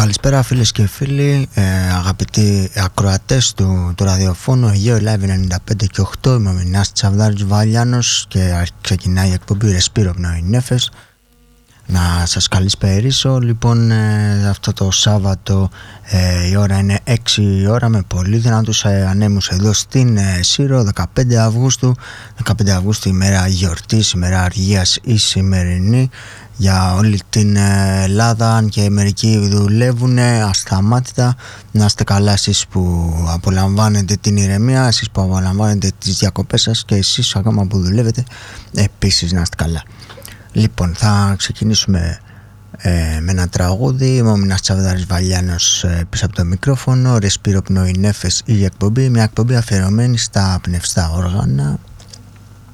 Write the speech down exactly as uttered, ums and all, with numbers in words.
Καλησπέρα φίλες και φίλοι, ε, αγαπητοί ακροατές του, του ραδιοφώνου Αιγαίο Live ενενήντα πέντε και οκτώ. Είμαι ο Μινάς Τσαβδάρης Βαλιάνος και ξεκινάει η εκπομπή Ρεσπίρο Πνοή Νέφες. Να σας καλησπερίσω. Λοιπόν, ε, αυτό το Σάββατο ε, η ώρα είναι έξι η ώρα με πολύ δυνατούς ε, ανέμους εδώ στην ε, Σύρο. Δεκαπέντε Αυγούστου, δεκαπέντε Αυγούστου, ημέρα γιορτής, ημέρα αργίας η σημερινή για όλη την Ελλάδα, αν και μερικοί δουλεύουν ασταμάτητα. Να είστε καλά εσείς που απολαμβάνετε την ηρεμία, εσείς που απολαμβάνετε τις διακοπές σας και εσείς ακόμα που δουλεύετε επίσης να είστε καλά. Λοιπόν, θα ξεκινήσουμε ε, με ένα τραγούδι. Είμαι ο Μινάς Τσαβδάρης Βαλιάνος ε, πίσω από το μικρόφωνο. Ρεσπίρο Πνοή Νέφες η εκπομπή, μια εκπομπή αφιερωμένη στα πνευστά όργανα,